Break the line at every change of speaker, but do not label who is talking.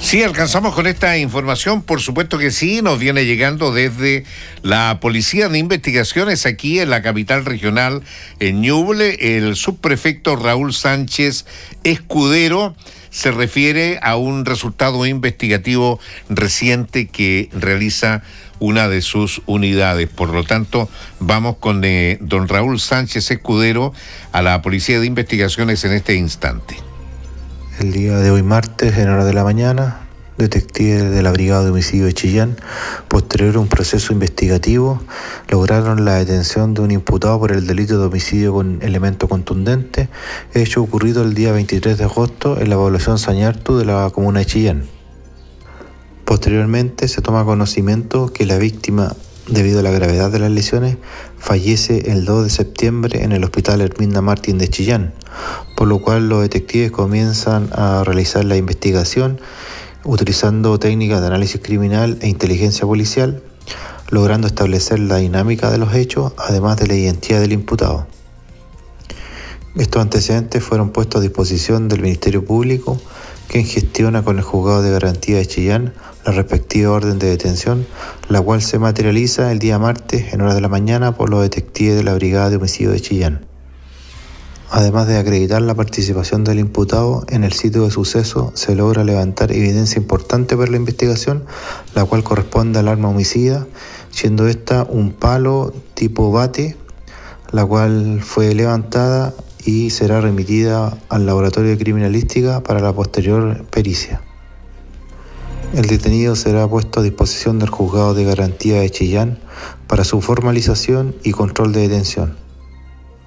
Sí, alcanzamos con esta información, por supuesto que sí, nos viene llegando desde la Policía de Investigaciones aquí en la capital regional, en Ñuble. El subprefecto Raúl Sánchez Escudero se refiere a un resultado investigativo reciente que realiza una de sus unidades. Por lo tanto, vamos con don Raúl Sánchez Escudero a la Policía de Investigaciones en este instante.
El día de hoy martes, en horas de la mañana, detectives de la Brigada de Homicidio de Chillán, posterior a un proceso investigativo, lograron la detención de un imputado por el delito de homicidio con elemento contundente, hecho ocurrido el día 23 de agosto en la población Sañartu de la comuna de Chillán. Posteriormente se toma conocimiento que la víctima, debido a la gravedad de las lesiones, fallece el 2 de septiembre en el Hospital Herminda Martín de Chillán, por lo cual los detectives comienzan a realizar la investigación utilizando técnicas de análisis criminal e inteligencia policial, logrando establecer la dinámica de los hechos, además de la identidad del imputado. Estos antecedentes fueron puestos a disposición del Ministerio Público, quien gestiona con el Juzgado de Garantía de Chillán la respectiva orden de detención, la cual se materializa el día martes en horas de la mañana por los detectives de la Brigada de Homicidio de Chillán. Además de acreditar la participación del imputado, en el sitio de suceso se logra levantar evidencia importante para la investigación, la cual corresponde al arma homicida, siendo esta un palo tipo bate, la cual fue levantada y será remitida al laboratorio de criminalística para la posterior pericia. El detenido será puesto a disposición del Juzgado de Garantía de Chillán para su formalización y control de detención.